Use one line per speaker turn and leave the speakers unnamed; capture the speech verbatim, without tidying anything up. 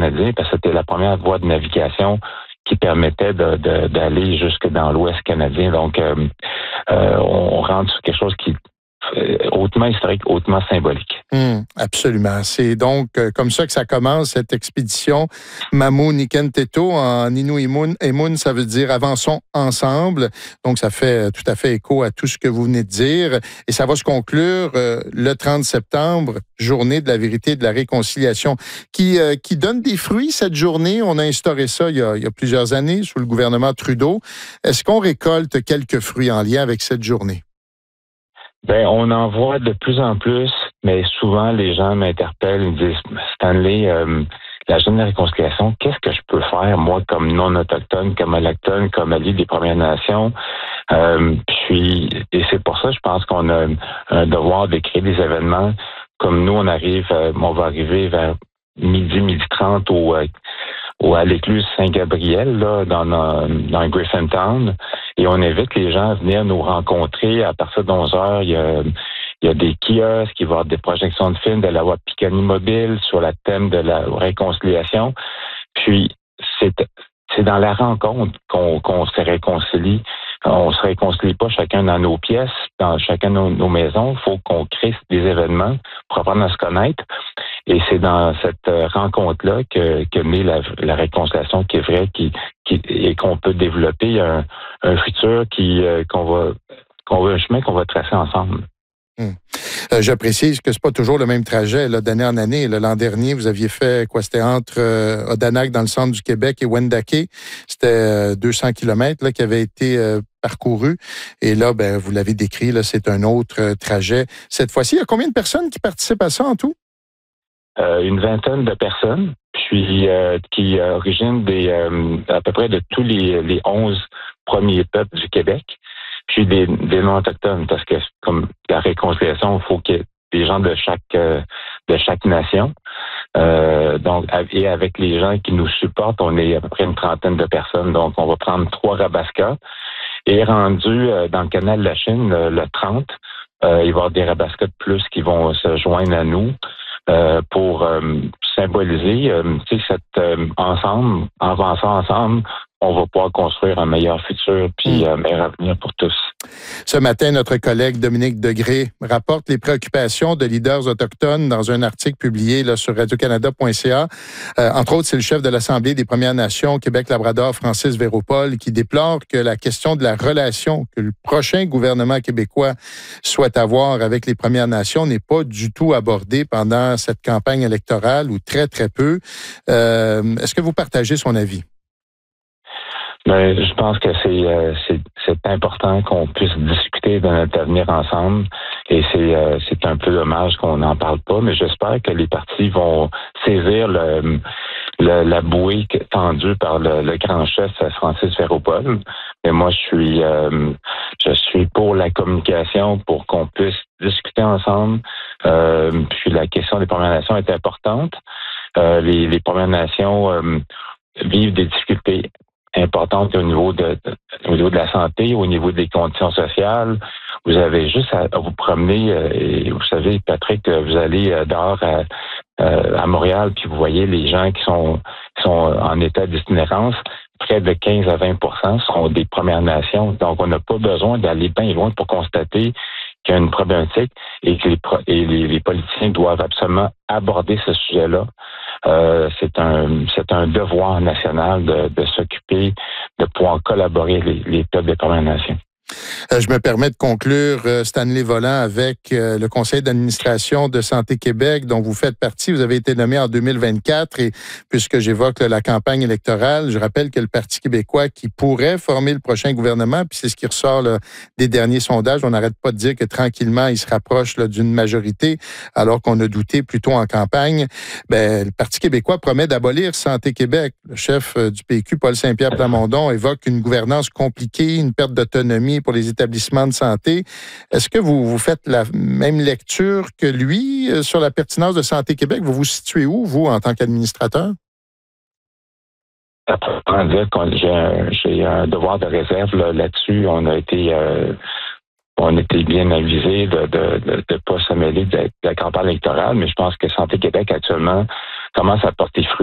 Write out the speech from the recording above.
canadien, parce que c'était la première voie de navigation qui permettait de, de, d'aller jusque dans l'Ouest canadien. Donc, euh, euh, on rentre sur quelque chose qui est hautement historique, hautement symbolique.
Mmh, absolument. C'est donc euh, comme ça que ça commence, cette expédition Mamu Niken Teto en Inuimun. Emun, ça veut dire avançons ensemble. Donc, ça fait tout à fait écho à tout ce que vous venez de dire. Et ça va se conclure euh, le trente septembre, journée de la vérité et de la réconciliation, qui, euh, qui donne des fruits cette journée. On a instauré ça il y a, il y a plusieurs années sous le gouvernement Trudeau. Est-ce qu'on récolte quelques fruits en lien avec cette journée?
Ben, on en voit de plus en plus, mais souvent les gens m'interpellent, ils me disent Stanley, euh, la journée de réconciliation, qu'est-ce que je peux faire, moi, comme non-autochtone, comme alloctone, comme allié des Premières Nations? Euh, puis, et c'est pour ça, je pense qu'on a un devoir de créer des événements. Comme nous, on arrive, euh, on va arriver vers midi, midi trente au euh, ou à l'écluse Saint-Gabriel, là, dans, dans Griffintown. Et on invite les gens à venir nous rencontrer. À partir de onze heures, il y a, il y a des kiosques, il va y avoir des projections de films de la voie Piccani Mobile sur le thème de la réconciliation. Puis, c'est, c'est dans la rencontre qu'on, qu'on se réconcilie. On se réconcilie pas chacun dans nos pièces, dans chacun de nos, nos maisons. Il faut qu'on crée des événements pour apprendre à se connaître. Et c'est dans cette rencontre-là que, que naît la, la réconciliation qui est vraie, qui, qui et qu'on peut développer un, un futur qui euh, qu'on va qu'on va un chemin qu'on va tracer ensemble.
Hum. Euh, je précise que c'est pas toujours le même trajet là, d'année en année. Là, l'an dernier, vous aviez fait quoi? C'était entre euh, Odanak dans le centre du Québec et Wendake. C'était euh, deux cents kilomètres là, qui avaient été euh, parcourus. Et là, ben, vous l'avez décrit, là, c'est un autre euh, trajet. Cette fois-ci, il y a combien de personnes qui participent à ça en tout?
Euh, une vingtaine de personnes, puis euh, qui euh, originent des euh, à peu près de tous les, les onze premiers peuples du Québec, puis des, des non-autochtones, parce que comme la réconciliation, il faut qu'il y ait des gens de chaque euh, de chaque nation. Euh, donc, et avec les gens qui nous supportent, on est à peu près une trentaine de personnes. Donc, on va prendre trois Rabascas. Et rendu euh, dans le canal de la Chine, le, le trente, euh, il va y avoir des Rabascas de plus qui vont se joindre à nous. Euh, pour euh, symboliser euh, cette euh, ensemble, en avançant ensemble, on va pouvoir construire un meilleur futur puis un meilleur avenir pour tous.
Ce matin, notre collègue Dominique Degré rapporte les préoccupations de leaders autochtones dans un article publié là, sur radio canada point c a. Euh, entre autres, c'est le chef de l'Assemblée des Premières Nations Québec-Labrador, Francis Véropol, qui déplore que la question de la relation que le prochain gouvernement québécois souhaite avoir avec les Premières Nations n'est pas du tout abordée pendant cette campagne électorale ou très, très peu. Euh, est-ce que vous partagez son avis?
Ben, je pense que c'est, euh, c'est c'est important qu'on puisse discuter de notre avenir ensemble et c'est euh, c'est un peu dommage qu'on n'en parle pas, mais j'espère que les partis vont saisir le, le la bouée tendue par le, le grand chef Francis Véropol. Mais moi, je suis euh, je suis pour la communication, pour qu'on puisse discuter ensemble. Euh, puis la question des Premières Nations est importante. Euh, les, les Premières Nations euh, vivent des difficultés importante au niveau de, de au niveau de la santé, au niveau des conditions sociales. Vous avez juste à, à vous promener euh, et vous savez, Patrick, vous allez euh, dehors à, euh, à Montréal, puis vous voyez les gens qui sont qui sont en état d'itinérance. Près de quinze à vingt pour cent sont des Premières Nations. Donc, on n'a pas besoin d'aller bien loin pour constater qu'il y a une problématique et que les, et les, les politiciens doivent absolument aborder ce sujet-là. Euh, c'est un c'est un devoir national de, de s'occuper, de pouvoir collaborer les, les peuples des Premières Nations.
Euh, je me permets de conclure, euh, Stanley Volant, avec euh, le Conseil d'administration de Santé Québec, dont vous faites partie. Vous avez été nommé en deux mille vingt-quatre et puisque j'évoque là, la campagne électorale, je rappelle que le Parti québécois qui pourrait former le prochain gouvernement, puis c'est ce qui ressort là, des derniers sondages, on n'arrête pas de dire que tranquillement, il se rapproche là, d'une majorité, alors qu'on a douté plutôt en campagne. Ben, le Parti québécois promet d'abolir Santé Québec. Le chef euh, du P Q, Paul Saint-Pierre Plamondon, évoque une gouvernance compliquée, une perte d'autonomie pour les établissements de santé. Est-ce que vous, vous faites la même lecture que lui euh, sur la pertinence de Santé Québec? Vous vous situez où, vous, en tant qu'administrateur?
Ça peut dire que j'ai un, j'ai un devoir de réserve là, là-dessus. On a été euh, on était bien avisé de ne de, de, de pas se mêler de, de la campagne électorale, mais je pense que Santé Québec actuellement commence à porter fruit.